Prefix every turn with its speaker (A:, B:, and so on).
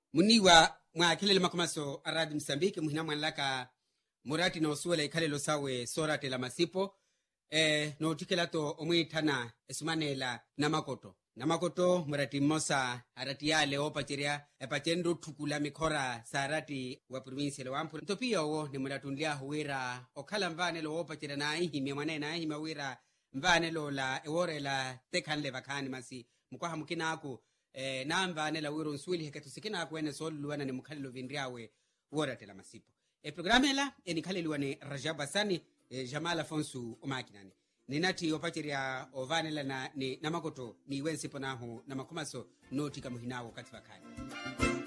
A: muniwa mwakhelele makomaso a radio Msambiki muhina mwanlaka murati na osuwela ikhalelo sawe sorate la masipo no tikelato omwithana esumanela namakoto murati mmosa arati yale opacheria epachenro thukula mikhora sa arati wa provincia wa Ampula ntopiya owo ni muratunlia huwira okhala mvanelo opacheria na ihimya mwanene na ihimya wira mvanelo la eworela tekhanle vakhani masi mukwaha mukinaku na mvanela wiro nswili heketu sikinaku ene soluluwana ni mukhalelo vindriawe woratela masipo programela enikhaleliwa ni Rajab Hasani Jamal Afonso umakinani ninati opacheria ovanela na ni namakoto ni wensipo naho na makomaso notika muhinawo kati vakhani